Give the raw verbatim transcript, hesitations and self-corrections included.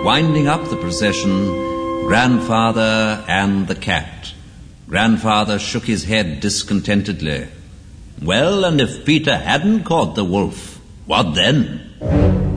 winding up the procession, Grandfather and the cat. Grandfather shook his head discontentedly. Well, and if Peter hadn't caught the wolf, what then?